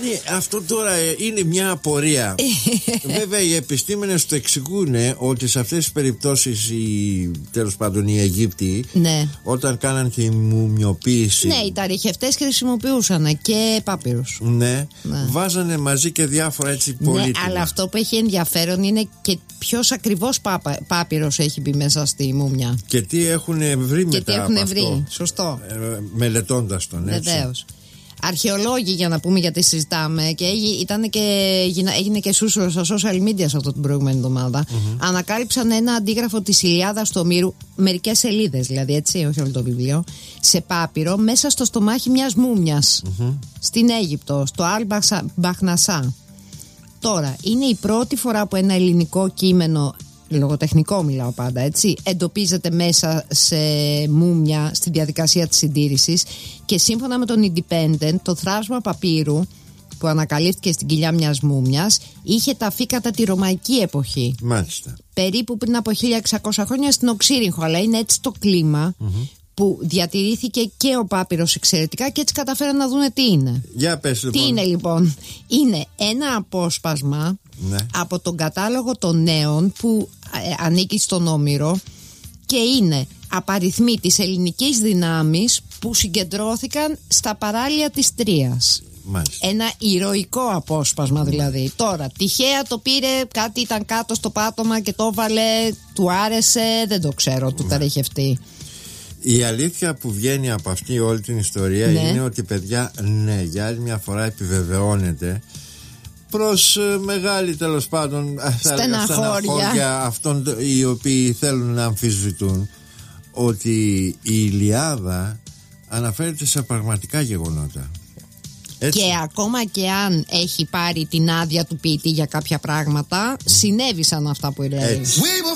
αυτό τώρα είναι μια απορία. Βέβαια οι επιστήμονες το εξηγούν ότι σε αυτές τις περιπτώσεις τέλος πάντων οι Αιγύπτιοι, ναι, όταν κάναν τη μουμιοποίηση, ναι, οι ταριχευτές χρησιμοποιούσαν και πάπυρους. Ναι, βάζανε μαζί και διάφορα έτσι πολύτιμα. Ναι, αλλά αυτό που έχει ενδιαφέρον είναι και ποιος ακριβώς πάπυρος έχει μπει μέσα στη μούμια. Και τι έχουν βρει μετά. Και τι έχουν βρει, αυτό, σωστό. Μελετώντας τον, έτσι. Βεβαίως. Αρχαιολόγοι, για να πούμε, γιατί συζητάμε, και έγινε και σούσουρο στα social media σε αυτό την προηγούμενη εβδομάδα. Ανακάλυψαν ένα αντίγραφο της Ηλιάδας του Ομήρου, μερικές σελίδες δηλαδή, έτσι, όχι όλο το βιβλίο, σε πάπυρο μέσα στο στομάχι μιας μούμιας στην Αίγυπτο, στο Αλ-Μπαχνασά. Τώρα, είναι η πρώτη φορά που ένα ελληνικό κείμενο, λογοτεχνικό μιλάω πάντα, έτσι, εντοπίζεται μέσα σε μούμια στη διαδικασία της συντήρησης, και σύμφωνα με τον Independent, το θράψμα παπύρου που ανακαλύφθηκε στην κοιλιά μιας μούμιας είχε ταφεί κατά τη ρωμαϊκή εποχή. Μάλιστα. Περίπου πριν από 1600 χρόνια στην Οξύριγχο, αλλά είναι έτσι το κλίμα που διατηρήθηκε και ο πάπυρος εξαιρετικά, και έτσι καταφέραν να δούνε τι είναι. Για πες λοιπόν. Τι είναι λοιπόν? Είναι ένα απόσπασμα από τον κατάλογο των νέων που ανήκει στον Όμηρο, και είναι απαριθμοί της ελληνικής δυνάμεις που συγκεντρώθηκαν στα παράλια της Τρίας. Μάλιστα. Ένα ηρωικό απόσπασμα δηλαδή. Τώρα τυχαία το πήρε, κάτι ήταν κάτω στο πάτωμα και το έβαλε, του άρεσε, δεν το ξέρω, του ταρέχευτεί. Η αλήθεια που βγαίνει από αυτή όλη την ιστορία είναι ότι, παιδιά, ναι, για άλλη μια φορά επιβεβαιώνεται προς μεγάλη, τέλος πάντων, στεναχώρια αυτών οι οποίοι θέλουν να αμφισβητούν, ότι η Ηλιάδα αναφέρεται σε πραγματικά γεγονότα. Έτσι. Και ακόμα και αν έχει πάρει την άδεια του ποιητή για κάποια πράγματα, συνέβησαν αυτά που λέει.